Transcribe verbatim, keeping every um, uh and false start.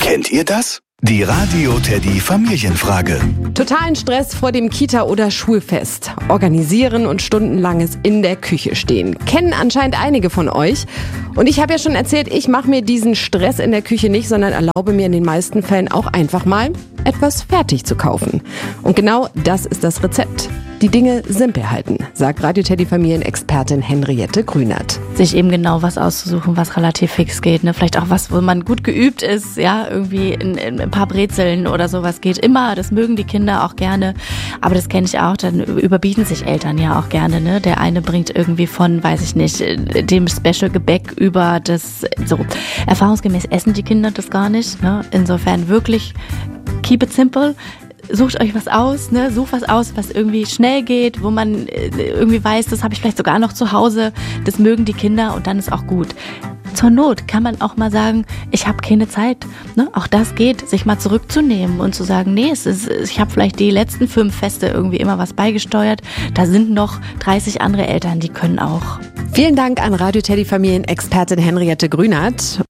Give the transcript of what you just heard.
Kennt ihr das? Die Radio Teddy Familienfrage. Totalen Stress vor dem Kita- oder Schulfest. Organisieren und stundenlanges in der Küche stehen. Kennen anscheinend einige von euch. Und ich habe ja schon erzählt, ich mache mir diesen Stress in der Küche nicht, sondern erlaube mir in den meisten Fällen auch einfach mal, etwas fertig zu kaufen. Und genau das ist das Rezept. Die Dinge simpel halten, sagt Radio Teddy Familienexpertin Henriette Grünert. Sich eben genau was auszusuchen, was relativ fix geht. Ne? Vielleicht auch was, wo man gut geübt ist, ja, irgendwie in, in ein paar Brezeln oder sowas geht immer. Das mögen die Kinder auch gerne. Aber das kenne ich auch, dann überbieten sich Eltern ja auch gerne. Ne? Der eine bringt irgendwie von, weiß ich nicht, dem Special-Gebäck über das, so. Erfahrungsgemäß essen die Kinder das gar nicht. Ne? Insofern wirklich keep it simple. Sucht euch was aus, ne? Sucht was aus, was irgendwie schnell geht, wo man irgendwie weiß, das habe ich vielleicht sogar noch zu Hause, das mögen die Kinder und dann ist auch gut. Zur Not kann man auch mal sagen, ich habe keine Zeit. Ne? Auch das geht, sich mal zurückzunehmen und zu sagen, nee, es ist, ich habe vielleicht die letzten fünf Feste irgendwie immer was beigesteuert. Da sind noch dreißig andere Eltern, die können auch. Vielen Dank an Radio Teddy Familienexpertin Henriette Grünert.